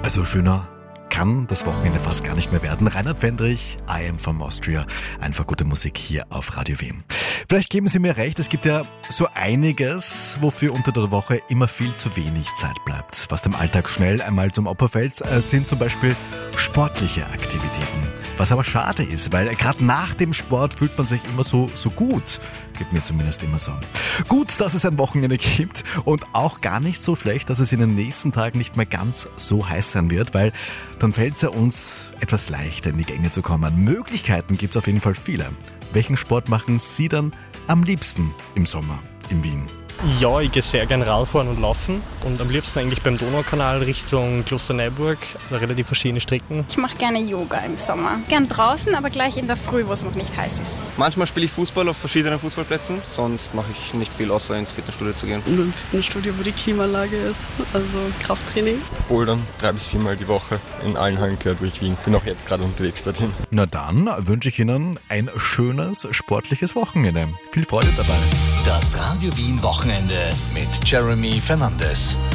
Also schöner kann das Wochenende fast gar nicht mehr werden. Reinhard Fendrich, I Am From Austria. Einfach gute Musik hier auf Radio Wien. Vielleicht geben Sie mir recht, es gibt ja so einiges, wofür unter der Woche immer viel zu wenig Zeit bleibt. Was dem Alltag schnell einmal zum Opfer fällt, sind zum Beispiel sportliche Aktivitäten. Was aber schade ist, weil gerade nach dem Sport fühlt man sich immer so gut. Geht mir zumindest immer so. Gut, dass es ein Wochenende gibt und auch gar nicht so schlecht, dass es in den nächsten Tagen nicht mehr ganz so heiß sein wird, weil dann fällt es ja uns etwas leichter in die Gänge zu kommen. Möglichkeiten gibt es auf jeden Fall viele. Welchen Sport machen Sie dann am liebsten im Sommer in Wien? Ja, ich gehe sehr gern Radfahren und laufen und am liebsten eigentlich beim Donaukanal Richtung Klosterneuburg. Das sind relativ verschiedene Strecken. Ich mache gerne Yoga im Sommer. Gern draußen, aber gleich in der Früh, wo es noch nicht heiß ist. Manchmal spiele ich Fußball auf verschiedenen Fußballplätzen, sonst mache ich nicht viel, außer ins Fitnessstudio zu gehen. Nur im Fitnessstudio, wo die Klimaanlage ist, also Krafttraining. Bouldern 3 bis 4 Mal die Woche in allen Hallen quer durch Wien. Bin auch jetzt gerade unterwegs dorthin. Na dann wünsche ich Ihnen ein schönes sportliches Wochenende. Viel Freude dabei. Das Radio Wien Wochenende mit Jeremy Fernandes.